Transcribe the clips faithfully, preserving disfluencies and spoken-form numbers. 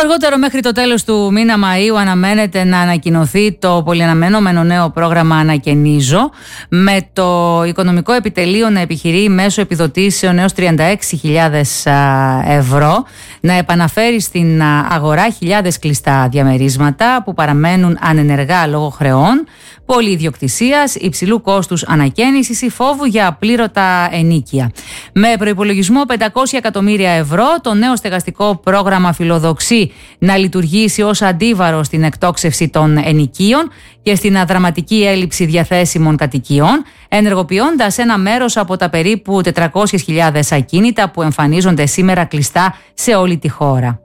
αργότερο μέχρι το τέλος του μήνα Μαΐου αναμένεται να ανακοινωθεί το πολυαναμενόμενο νέο πρόγραμμα Ανακαινίζω, με το Οικονομικό Επιτελείο να επιχειρεί μέσω επιδοτήσεων έως τριάντα έξι χιλιάδες ευρώ να επαναφέρει στην αγορά χιλιάδες κλειστά διαμερίσματα που παραμένουν ανενεργά λόγω χρεών, πολυιδιοκτησίας, υψηλού κόστους ανακαίνησης ή φόβου για απλήρωτα ενοίκια. Με προϋπολογισμό πεντακόσια εκατομμύρια ευρώ, το νέο στεγαστικό πρόγραμμα φιλοδοξεί να λειτουργήσει ως αντίβαρο στην εκτόξευση των ενοικίων και στην αδραματική έλλειψη διαθέσιμων κατοικιών, ενεργοποιώντας ένα μέρος από τα περίπου τετρακόσιες χιλιάδες ακίνητα που εμφανίζονται σήμερα κλειστά σε όλη τη χώρα.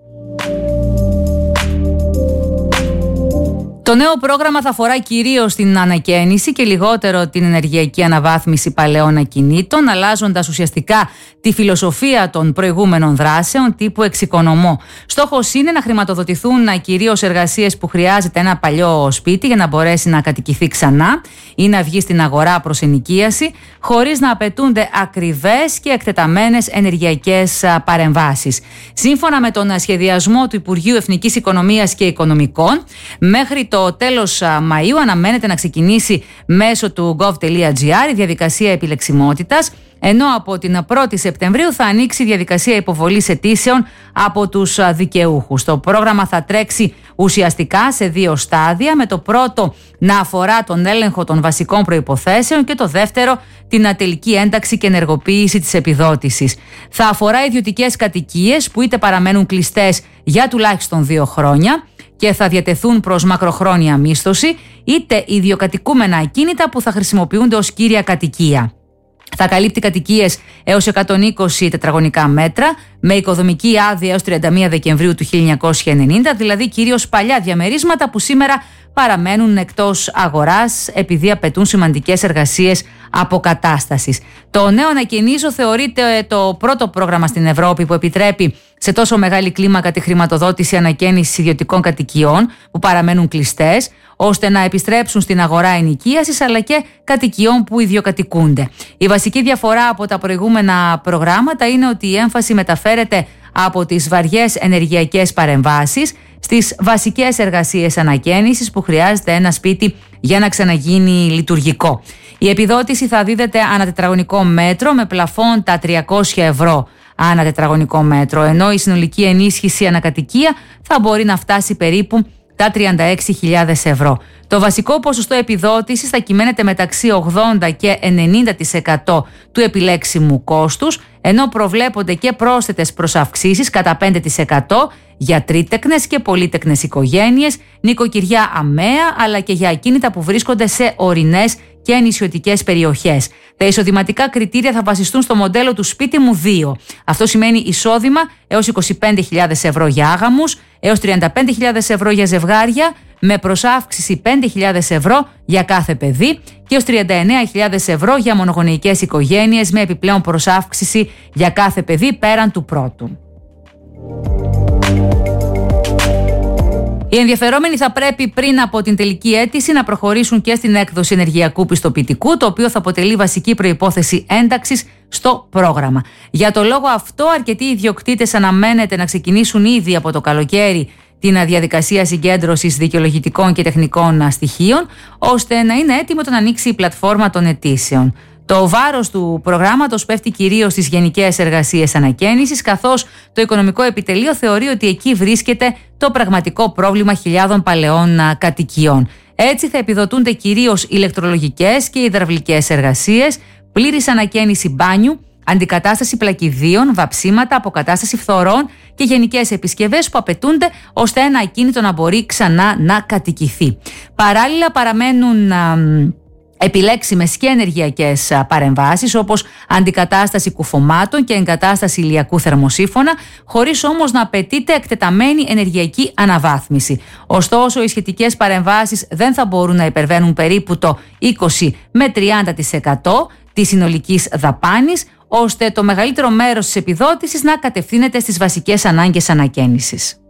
Το νέο πρόγραμμα θα αφορά κυρίως την ανακαίνιση και λιγότερο την ενεργειακή αναβάθμιση παλαιών ακινήτων, αλλάζοντας ουσιαστικά τη φιλοσοφία των προηγούμενων δράσεων τύπου εξοικονομώ. Στόχος είναι να χρηματοδοτηθούν κυρίως εργασίες που χρειάζεται ένα παλιό σπίτι για να μπορέσει να κατοικηθεί ξανά ή να βγει στην αγορά προς ενοικίαση, χωρίς να απαιτούνται ακριβές και εκτεταμένες ενεργειακές παρεμβάσεις. Σύμφωνα με τον σχεδιασμό του Υπουργείου Εθνικής Οικονομίας και Οικονομικών, μέχρι το τέλος Μαΐου αναμένεται να ξεκινήσει μέσω του gov.gr η διαδικασία επιλεξιμότητας, ενώ από την πρώτη Σεπτεμβρίου θα ανοίξει η διαδικασία υποβολής αιτήσεων από τους δικαιούχους. Το πρόγραμμα θα τρέξει ουσιαστικά σε δύο στάδια, με το πρώτο να αφορά τον έλεγχο των βασικών προϋποθέσεων και το δεύτερο την ατελική ένταξη και ενεργοποίηση της επιδότησης. Θα αφορά ιδιωτικές κατοικίες που είτε παραμένουν κλειστές για τουλάχιστον δύο χρόνια και θα διατεθούν προς μακροχρόνια μίσθωση, είτε ιδιοκατοικούμενα ακίνητα που θα χρησιμοποιούνται ως κύρια κατοικία. Θα καλύπτει κατοικίες έως εκατόν είκοσι τετραγωνικά μέτρα, με οικοδομική άδεια έως τριάντα μία Δεκεμβρίου του χίλια εννιακόσια ενενήντα, δηλαδή κυρίως παλιά διαμερίσματα που σήμερα παραμένουν εκτός αγοράς επειδή απαιτούν σημαντικές εργασίες αποκατάστασης. Το νέο Ανακαινίζω θεωρείται το πρώτο πρόγραμμα στην Ευρώπη που επιτρέπει σε τόσο μεγάλη κλίμακα τη χρηματοδότηση ανακαίνησης ιδιωτικών κατοικιών που παραμένουν κλειστές, ώστε να επιστρέψουν στην αγορά ενοικίασης αλλά και κατοικιών που ιδιοκατοικούνται. Η βασική διαφορά από τα προηγούμενα προγράμματα είναι ότι η έμφαση μεταφέρεται από τις βαριές ενεργειακές παρεμβάσεις στις βασικές εργασίες ανακαίνησης που χρειάζεται ένα σπίτι για να ξαναγίνει λειτουργικό. Η επιδότηση θα δίδεται ανά τετραγωνικό μέτρο με πλαφόν τα τριακόσια ευρώ ανά τετραγωνικό μέτρο, ενώ η συνολική ενίσχυση ανακατοικία θα μπορεί να φτάσει περίπου τα τριάντα έξι χιλιάδες ευρώ. Το βασικό ποσοστό επιδότησης θα κυμαίνεται μεταξύ ογδόντα και ενενήντα τοις εκατό του επιλέξιμου κόστους, ενώ προβλέπονται και πρόσθετες προσαυξήσεις κατά πέντε τοις εκατό για τρίτεκνες και πολύτεκνες οικογένειες, νοικοκυριά αμαία, αλλά και για ακίνητα που βρίσκονται σε ορεινές και νησιωτικές περιοχές. Τα εισοδηματικά κριτήρια θα βασιστούν στο μοντέλο του σπίτι μου δύο. Αυτό σημαίνει εισόδημα έως είκοσι πέντε χιλιάδες ευρώ για άγαμους, έως τριάντα πέντε χιλιάδες ευρώ για ζευγάρια, με προσάυξηση πέντε χιλιάδες ευρώ για κάθε παιδί και έως τριάντα εννέα χιλιάδες ευρώ για μονογονεϊκές οικογένειες, με επιπλέον προσάυξηση για κάθε παιδί πέραν του πρώτου. Οι ενδιαφερόμενοι θα πρέπει πριν από την τελική αίτηση να προχωρήσουν και στην έκδοση ενεργειακού πιστοποιητικού, το οποίο θα αποτελεί βασική προϋπόθεση ένταξης στο πρόγραμμα. Για το λόγο αυτό, αρκετοί ιδιοκτήτες αναμένεται να ξεκινήσουν ήδη από το καλοκαίρι την διαδικασία συγκέντρωσης δικαιολογητικών και τεχνικών στοιχείων, ώστε να είναι έτοιμο το να ανοίξει η πλατφόρμα των αιτήσεων. Το βάρος του προγράμματος πέφτει κυρίως στις γενικές εργασίες ανακαίνησης, καθώς το Οικονομικό Επιτελείο θεωρεί ότι εκεί βρίσκεται το πραγματικό πρόβλημα χιλιάδων παλαιών κατοικιών. Έτσι θα επιδοτούνται κυρίως ηλεκτρολογικές και υδραυλικές εργασίες, πλήρης ανακαίνιση μπάνιου, αντικατάσταση πλακιδίων, βαψίματα, αποκατάσταση φθορών και γενικές επισκευές που απαιτούνται ώστε ένα ακίνητο να μπορεί ξανά να κατοικηθεί. Παράλληλα παραμένουν α, επιλέξιμες και ενεργειακές παρεμβάσεις, όπως αντικατάσταση κουφωμάτων και εγκατάσταση ηλιακού θερμοσύφωνα, χωρίς όμως να απαιτείται εκτεταμένη ενεργειακή αναβάθμιση. Ωστόσο, οι σχετικές παρεμβάσεις δεν θα μπορούν να υπερβαίνουν περίπου το είκοσι με τριάντα τοις εκατό της συνολικής δαπάνης, ώστε το μεγαλύτερο μέρος της επιδότησης να κατευθύνεται στις βασικές ανάγκες ανακαίνησης.